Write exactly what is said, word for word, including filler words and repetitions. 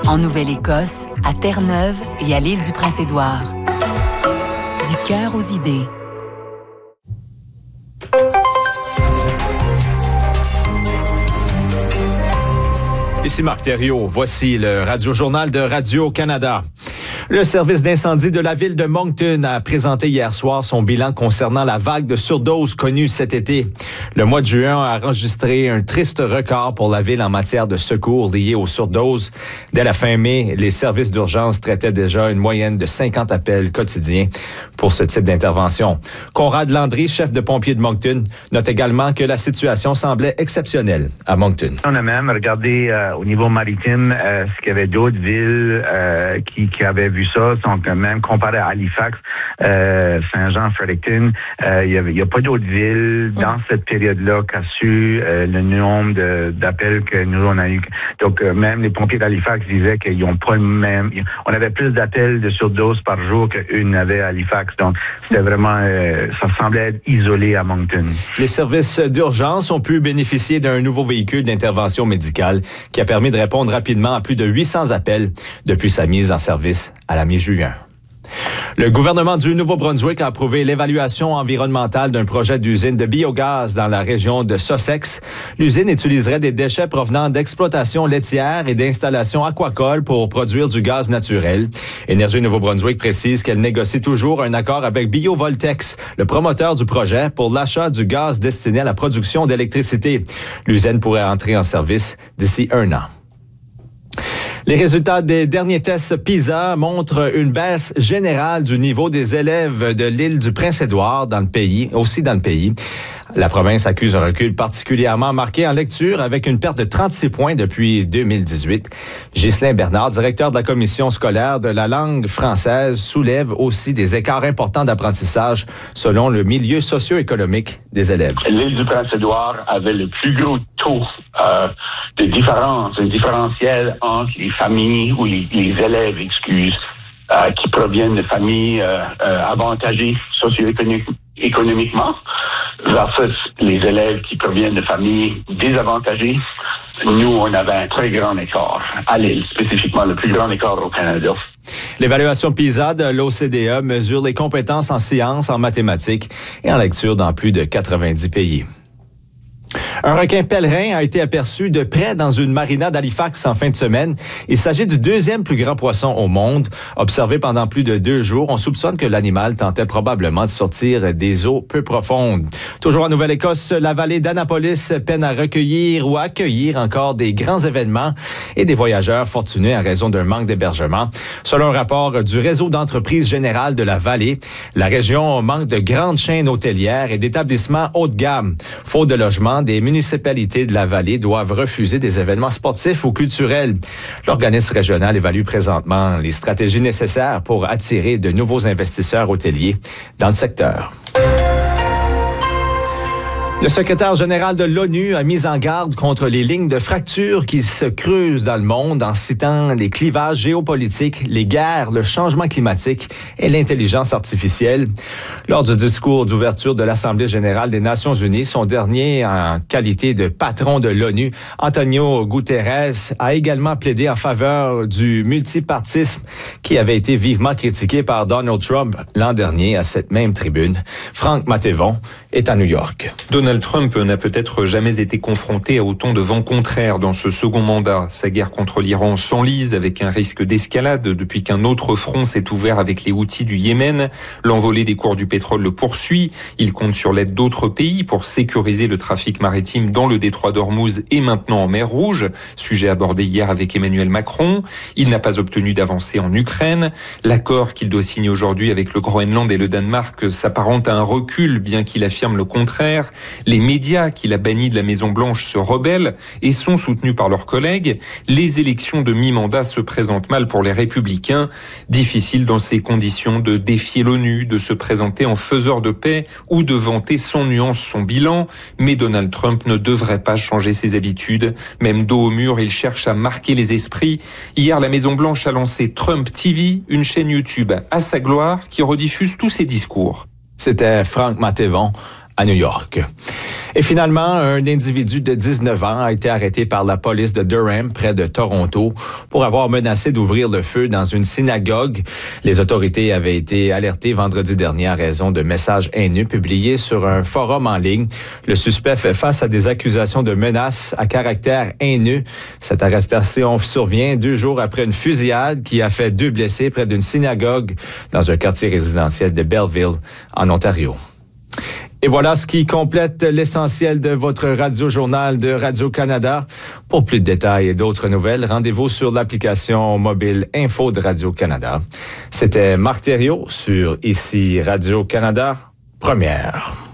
en Nouvelle-Écosse, à Terre-Neuve et à l'île du Prince-Édouard. Du cœur aux idées. Ici Marc Thériault, voici le Radio-Journal de Radio-Canada. Le service d'incendie de la ville de Moncton a présenté hier soir son bilan concernant la vague de surdose connue cet été. Le mois de juin a enregistré un triste record pour la ville en matière de secours liés aux surdoses. Dès la fin mai, les services d'urgence traitaient déjà une moyenne de cinquante appels quotidiens pour ce type d'intervention. Conrad Landry, chef de pompiers de Moncton, note également que la situation semblait exceptionnelle à Moncton. On a même regardé euh, au niveau maritime euh, ce qu'il y avait d'autres villes euh, qui, qui avaient vu ça, donc même comparé à Halifax, euh, Saint-Jean, Fredericton, euh, il n'y a, a pas d'autres villes dans mmh. cette période-là qui a su euh, le nombre de, d'appels que nous on a eu. Donc euh, même les pompiers d'Halifax disaient qu'ils n'ont pas le même. On avait plus d'appels de surdose par jour qu'une avait à Halifax. Donc c'était vraiment, euh, ça semblait être isolé à Moncton. Les services d'urgence ont pu bénéficier d'un nouveau véhicule d'intervention médicale qui a permis de répondre rapidement à plus de huit cents appels depuis sa mise en service à la mi-juin. Le gouvernement du Nouveau-Brunswick a approuvé l'évaluation environnementale d'un projet d'usine de biogaz dans la région de Sussex. L'usine utiliserait des déchets provenant d'exploitations laitières et d'installations aquacoles pour produire du gaz naturel. Énergie Nouveau-Brunswick précise qu'elle négocie toujours un accord avec Biovoltex, le promoteur du projet, pour l'achat du gaz destiné à la production d'électricité. L'usine pourrait entrer en service d'ici un an. Les résultats des derniers tests PISA montrent une baisse générale du niveau des élèves de l'île du Prince-Édouard dans le pays, aussi dans le pays. La province accuse un recul particulièrement marqué en lecture avec une perte de trente-six points depuis deux mille dix-huit. Ghislain Bernard, directeur de la commission scolaire de la langue française, soulève aussi des écarts importants d'apprentissage selon le milieu socio-économique des élèves. L'île du Prince-Édouard avait le plus gros taux euh, de différence, un différentiel entre les familles ou les, les élèves, excuse, euh, qui proviennent de familles euh, euh, avantagées socio-économiquement versus les élèves qui proviennent de familles désavantagées. Nous, on avait un très grand écart à l'île, spécifiquement le plus grand écart au Canada. L'évaluation PISA de l'O C D E mesure les compétences en sciences, en mathématiques et en lecture dans plus de quatre-vingt-dix pays. Un requin pèlerin a été aperçu de près dans une marina d'Halifax en fin de semaine. Il s'agit du deuxième plus grand poisson au monde. Observé pendant plus de deux jours, on soupçonne que l'animal tentait probablement de sortir des eaux peu profondes. Toujours en Nouvelle-Écosse, la vallée d'Annapolis peine à recueillir ou à accueillir encore des grands événements et des voyageurs fortunés en raison d'un manque d'hébergement. Selon un rapport du réseau d'entreprises générales de la vallée, la région manque de grandes chaînes hôtelières et d'établissements haut de gamme. Faute de logement, des municipalités de la vallée doivent refuser des événements sportifs ou culturels. L'organisme régional évalue présentement les stratégies nécessaires pour attirer de nouveaux investisseurs hôteliers dans le secteur. Le secrétaire général de l'ONU a mis en garde contre les lignes de fracture qui se creusent dans le monde en citant les clivages géopolitiques, les guerres, le changement climatique et l'intelligence artificielle. Lors du discours d'ouverture de l'Assemblée générale des Nations unies, son dernier en qualité de patron de l'ONU, Antonio Guterres, a également plaidé en faveur du multipartisme qui avait été vivement critiqué par Donald Trump l'an dernier à cette même tribune. Franck Matévon est à New York. Donald Trump n'a peut-être jamais été confronté à autant de vents contraires dans ce second mandat. Sa guerre contre l'Iran s'enlise avec un risque d'escalade depuis qu'un autre front s'est ouvert avec les Houthis du Yémen. L'envolée des cours du pétrole le poursuit. Il compte sur l'aide d'autres pays pour sécuriser le trafic maritime dans le détroit d'Ormuz et maintenant en mer Rouge, sujet abordé hier avec Emmanuel Macron. Il n'a pas obtenu d'avancée en Ukraine. L'accord qu'il doit signer aujourd'hui avec le Groenland et le Danemark s'apparente à un recul, bien qu'il affirme le contraire. Les médias qu'il a bannis de la Maison-Blanche se rebellent et sont soutenus par leurs collègues. Les élections de mi-mandat se présentent mal pour les Républicains. Difficile dans ces conditions de défier l'ONU, de se présenter en faiseur de paix ou de vanter sans nuance son bilan. Mais Donald Trump ne devrait pas changer ses habitudes. Même dos au mur, il cherche à marquer les esprits. Hier, la Maison-Blanche a lancé Trump T V, une chaîne YouTube à sa gloire qui rediffuse tous ses discours. C'était Franck Matévon à New York. Et finalement, un individu de dix-neuf ans a été arrêté par la police de Durham, près de Toronto, pour avoir menacé d'ouvrir le feu dans une synagogue. Les autorités avaient été alertées vendredi dernier à raison de messages haineux publiés sur un forum en ligne. Le suspect fait face à des accusations de menaces à caractère haineux. Cette arrestation survient deux jours après une fusillade qui a fait deux blessés près d'une synagogue dans un quartier résidentiel de Belleville, en Ontario. Et voilà ce qui complète l'essentiel de votre radio-journal de Radio-Canada. Pour plus de détails et d'autres nouvelles, rendez-vous sur l'application mobile Info de Radio-Canada. C'était Marc Thériault sur Ici Radio-Canada, première.